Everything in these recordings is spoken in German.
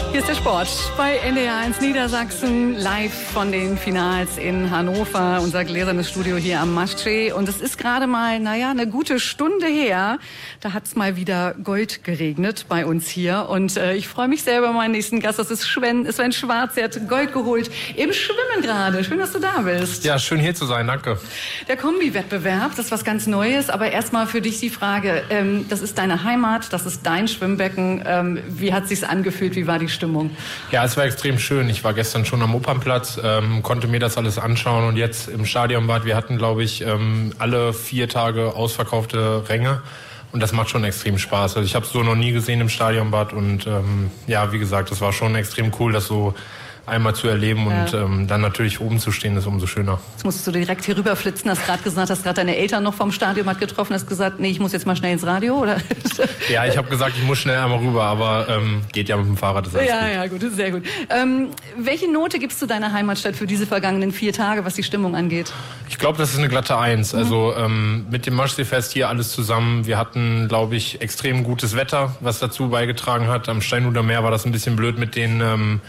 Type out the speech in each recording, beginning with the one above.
Hier ist der Sport bei NDR1 Niedersachsen, live von den Finals in Hannover, unser gläsernes Studio hier am Maschsee. Und es ist gerade mal, eine gute Stunde her, da hat es mal wieder Gold geregnet bei uns hier. Und ich freue mich sehr über meinen nächsten Gast, das ist Sven Schwarz, der hat Gold geholt im Schwimmen gerade. Schön, dass du da bist. Ja, schön hier zu sein, danke. Der Kombi-Wettbewerb, das ist was ganz Neues, aber erstmal für dich die Frage, das ist deine Heimat, das ist dein Schwimmbecken. Wie hat es sich angefühlt, wie war die Stimmung? Ja, es war extrem schön. Ich war gestern schon am Opernplatz, konnte mir das alles anschauen und jetzt im Stadionbad. Wir hatten, glaube ich, alle 4 Tage ausverkaufte Ränge und das macht schon extrem Spaß. Also ich habe es so noch nie gesehen im Stadionbad und ja, wie gesagt, das war schon extrem cool, das so einmal zu erleben und dann natürlich oben zu stehen, ist umso schöner. Jetzt musst du direkt hier rüberflitzen, hast gerade gesagt, hast gerade deine Eltern noch vom Stadion getroffen, hast gesagt, nee, ich muss jetzt mal schnell ins Radio, oder? Ja, ich habe gesagt, ich muss schnell einmal rüber, aber geht ja mit dem Fahrrad, das ist alles gut. Ja, gut, sehr gut. Welche Note gibst du deiner Heimatstadt für diese vergangenen 4 Tage, was die Stimmung angeht? Ich glaube, das ist eine glatte 1. Also mit dem Maschseefest hier alles zusammen. Wir hatten, glaube ich, extrem gutes Wetter, was dazu beigetragen hat. Am Steinhuder Meer war das ein bisschen blöd mit den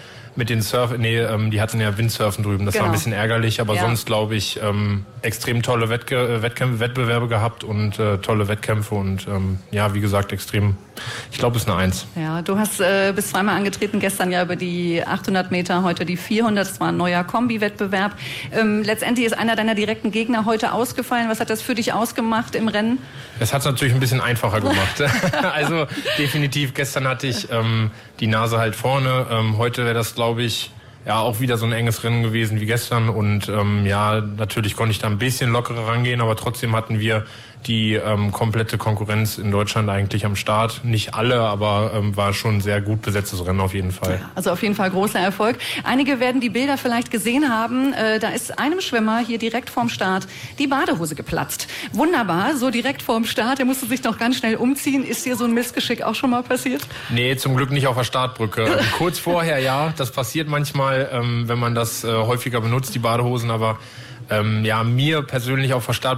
die hatten ja Windsurfen drüben. Das war ein bisschen ärgerlich, aber sonst, glaube ich, extrem tolle Wettbewerbe gehabt und tolle Wettkämpfe und ja, wie gesagt, extrem, ich glaube, es ist eine 1. Ja, du bist zweimal angetreten, gestern ja über die 800 Meter, heute die 400, das war ein neuer Kombi-Wettbewerb. Letztendlich ist einer deiner direkten Gegner heute ausgefallen. Was hat das für dich ausgemacht im Rennen? Es hat es natürlich ein bisschen einfacher gemacht. Also definitiv, gestern hatte ich die Nase halt vorne. Heute wäre das, glaube ich, ja auch wieder so ein enges Rennen gewesen wie gestern. Und ja, natürlich konnte ich da ein bisschen lockerer rangehen, aber trotzdem hatten wir die komplette Konkurrenz in Deutschland eigentlich am Start. Nicht alle, aber war schon ein sehr gut besetztes Rennen auf jeden Fall. Ja, also auf jeden Fall großer Erfolg. Einige werden die Bilder vielleicht gesehen haben. Da ist einem Schwimmer hier direkt vorm Start die Badehose geplatzt. Wunderbar, so direkt vorm Start. Der musste sich noch ganz schnell umziehen. Ist dir so ein Missgeschick auch schon mal passiert? Nee, zum Glück nicht auf der Startbrücke. Kurz vorher, ja. Das passiert manchmal, wenn man das häufiger benutzt, die Badehosen. Aber ja, mir persönlich auf der Startbrücke